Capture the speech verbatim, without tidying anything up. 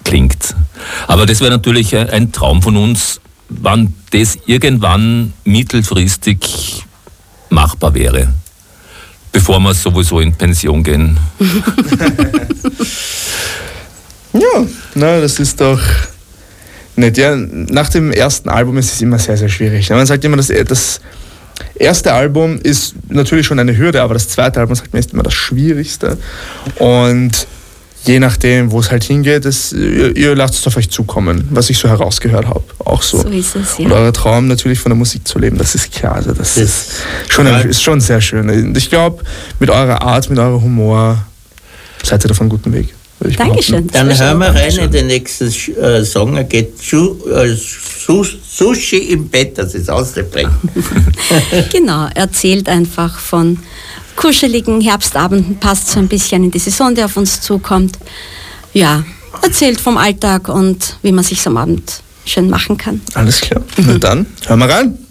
klingt. Aber das wäre natürlich ein Traum von uns, wann das irgendwann mittelfristig machbar wäre, bevor wir sowieso in Pension gehen. Ja, na, das ist doch nett. Ja, nach dem ersten Album ist es immer sehr, sehr schwierig. Man sagt immer, das, das erste Album ist natürlich schon eine Hürde, aber das zweite Album, sagt man, ist immer das Schwierigste. Und je nachdem, wo es halt hingeht, das, ihr, ihr lasst es auf euch zukommen, was ich so herausgehört habe. Auch so. So ist es, ja. Und euer Traum natürlich von der Musik zu leben, das ist klar. Also das, das ist, schon ein, ist schon sehr schön. Und ich glaube, mit eurer Art, mit eurem Humor seid ihr auf einem guten Weg. Dankeschön. Dann hören wir rein in den nächsten äh, Song. Er geht Schu, äh, Sushi im Bett, das ist auszubringen. Genau, er erzählt einfach von kuscheligen Herbstabenden, passt so ein bisschen in die Saison, die auf uns zukommt. Ja, erzählt vom Alltag und wie man sich am Abend schön machen kann. Alles klar. Und dann hören wir rein.